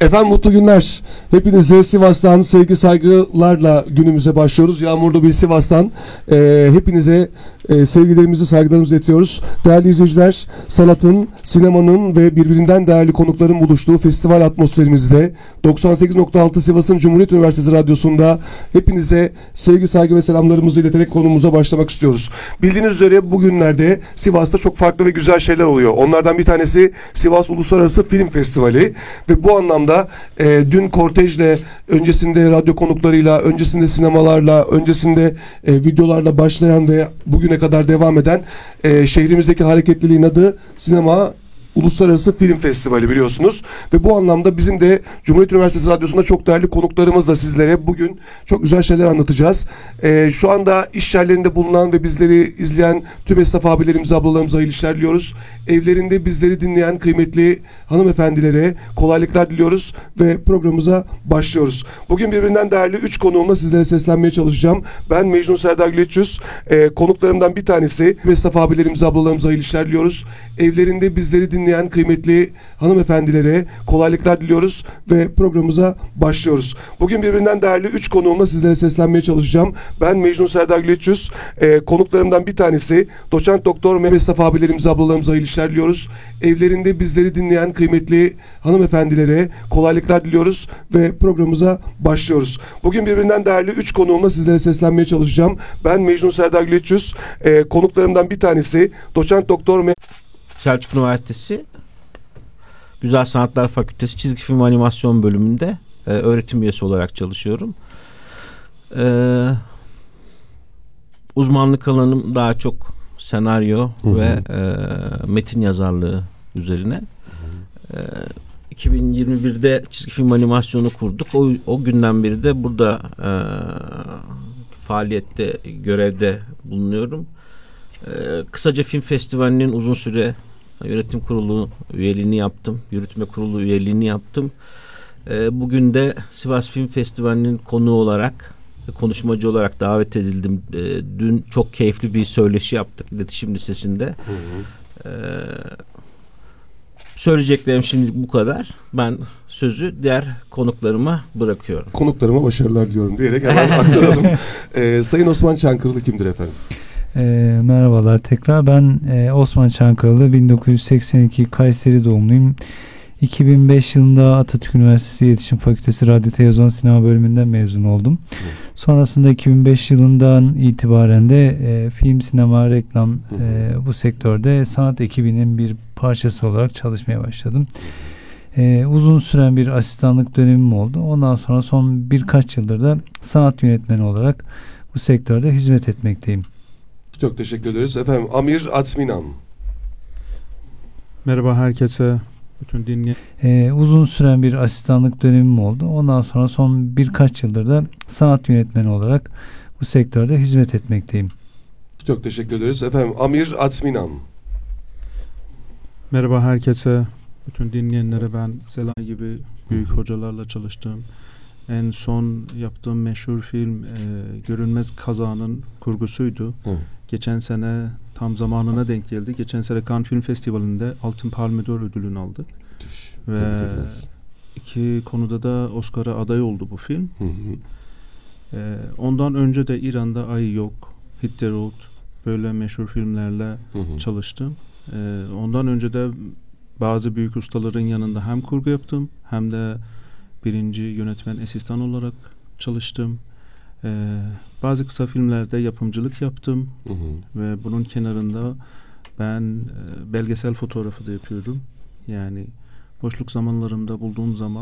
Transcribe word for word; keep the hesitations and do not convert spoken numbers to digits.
Efendim mutlu günler. Hepinize Sivas'tan sevgi saygılarla günümüze başlıyoruz. Yağmurlu bir Sivas'tan e, hepinize e, sevgilerimizi, saygılarımızı iletiyoruz. Değerli izleyiciler, sanatın, sinemanın ve birbirinden değerli konukların buluştuğu festival atmosferimizde doksan sekiz nokta altı Sivas'ın Cumhuriyet Üniversitesi Radyosu'nda hepinize sevgi, saygı ve selamlarımızı ileterek konumuza başlamak istiyoruz. Bildiğiniz üzere bugünlerde Sivas'ta çok farklı ve güzel şeyler oluyor. Onlardan bir tanesi Sivas Uluslararası Film Festivali ve bu anlamda e, dün kortejle, öncesinde radyo konuklarıyla, öncesinde sinemalarla, öncesinde e, videolarla başlayan ve bugüne kadar devam eden e, şehrimizdeki hareketliliğin adı Sinema Uluslararası Film Festivali, biliyorsunuz. Ve bu anlamda bizim de Cumhuriyet Üniversitesi Radyosu'nda çok değerli konuklarımızla sizlere bugün çok güzel şeyler anlatacağız. Ee, şu anda iş yerlerinde bulunan ve bizleri izleyen tüm esnaf abilerimize, ablalarımıza hayırlı işler diliyoruz. Evlerinde bizleri dinleyen kıymetli hanımefendilere kolaylıklar diliyoruz ve programımıza başlıyoruz. Bugün birbirinden değerli üç konuğumla sizlere seslenmeye çalışacağım. Ben Mecnun Serdar Güleçyüz. Ee, konuklarımdan bir tanesi esnaf abilerimize, ablalarımıza hayırlı işler diliyoruz. Evlerinde bizleri dinleyen dinleyen kıymetli hanımefendilere kolaylıklar diliyoruz ve programımıza başlıyoruz. Bugün birbirinden değerli üç konuğumla sizlere seslenmeye çalışacağım. Ben Mecnun Serdar Güleçyüz. Ee, konuklarımdan bir tanesi Doçent Doktor Mehmet Mustafa abilerimize, ablalarımıza hayırlı işler diliyoruz. Evlerinde bizleri dinleyen kıymetli hanımefendilere kolaylıklar diliyoruz ve programımıza başlıyoruz. Bugün birbirinden değerli üç konuğumla sizlere seslenmeye çalışacağım. Ben Mecnun Serdar Güleçyüz. Ee, konuklarımdan bir tanesi Doçent Doktor Mehmet Selçuk Üniversitesi Güzel Sanatlar Fakültesi Çizgi Film Animasyon bölümünde e, öğretim üyesi olarak çalışıyorum. E, uzmanlık alanım daha çok senaryo hı hı. ve e, metin yazarlığı üzerine. E, iki bin yirmi birde çizgi film animasyonu kurduk. O, o günden beri de burada e, faaliyette, görevde bulunuyorum. E, kısaca Film Festivali'nin uzun süre yönetim kurulu üyeliğini yaptım. Yürütme kurulu üyeliğini yaptım. E, bugün de Sivas Film Festivali'nin konuğu olarak, konuşmacı olarak davet edildim. E, dün çok keyifli bir söyleşi yaptık iletişim lisesinde. Hı hı. E, söyleyeceklerim şimdi bu kadar. Ben sözü diğer konuklarıma bırakıyorum. Konuklarıma başarılar diliyorum diyerek hemen aktaralım. e, Sayın Osman Çankırılı kimdir efendim? E, merhabalar tekrar. Ben e, Osman Çankırılı, bin dokuz yüz seksen iki Kayseri doğumluyum. iki bin beş yılında Atatürk Üniversitesi İletişim Fakültesi Radyo Televizyon Sinema bölümünden mezun oldum. Hı. Sonrasında iki bin beş yılından itibaren de e, film, sinema, reklam e, bu sektörde sanat ekibinin bir parçası olarak çalışmaya başladım. E, uzun süren bir asistanlık dönemim oldu. Ondan sonra son birkaç yıldır da sanat yönetmeni olarak bu sektörde hizmet etmekteyim. Çok teşekkür ederiz. Efendim Amir Atminan. Merhaba herkese. Bütün dinleyen. Ee, uzun süren bir asistanlık dönemim oldu. Ondan sonra son birkaç yıldır da sanat yönetmeni olarak bu sektörde hizmet etmekteyim. Çok teşekkür ederiz. Efendim Amir Atminan. Merhaba herkese. Bütün dinleyenlere ben selam gibi büyük hocalarla çalıştım. En son yaptığım meşhur film e, Görünmez Kaza'nın kurgusuydu. Hı. Geçen sene tam zamanına denk geldi. Geçen sene Cannes Film Festivali'nde Altın Palme d'Or ödülünü aldı. Müthiş. Ve iki konuda da Oscar'a aday oldu bu film. Hı hı. E, ondan önce de İran'da Ay Yok, Hit the Road böyle meşhur filmlerle hı hı. çalıştım. E, ondan önce de bazı büyük ustaların yanında hem kurgu yaptım hem de birinci yönetmen asistan olarak çalıştım. Ee, bazı kısa filmlerde yapımcılık yaptım. Hı hı. Ve bunun kenarında ben e, belgesel fotoğrafı da yapıyorum. Yani boşluk zamanlarımda bulduğum zaman